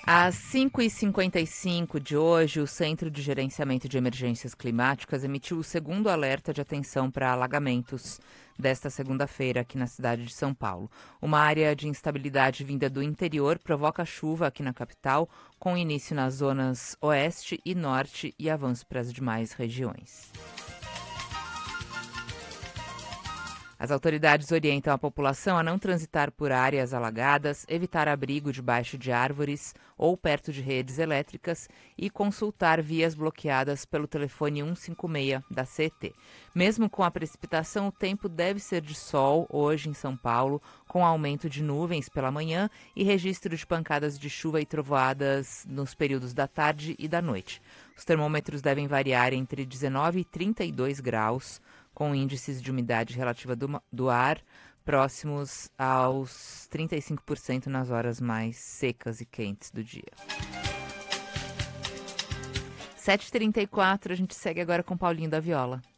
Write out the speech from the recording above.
Às 5h55 de hoje, o Centro de Gerenciamento de Emergências Climáticas emitiu o segundo alerta de atenção para alagamentos desta segunda-feira aqui na cidade de São Paulo. Uma área de instabilidade vinda do interior provoca chuva aqui na capital, com início nas zonas oeste e norte e avanço para as demais regiões. As autoridades orientam a população a não transitar por áreas alagadas, evitar abrigo debaixo de árvores ou perto de redes elétricas e consultar vias bloqueadas pelo telefone 156 da CET. Mesmo com a precipitação, o tempo deve ser de sol hoje em São Paulo, com aumento de nuvens pela manhã e registro de pancadas de chuva e trovoadas nos períodos da tarde e da noite. Os termômetros devem variar entre 19 e 32 graus, com índices de umidade relativa do ar próximos aos 35% nas horas mais secas e quentes do dia. 7h34, a gente segue agora com Paulinho da Viola.